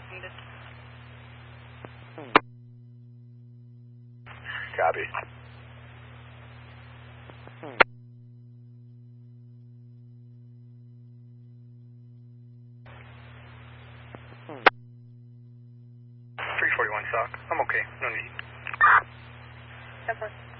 if needed. Copy. $341 SOC. I'm okay. No need. 10-4.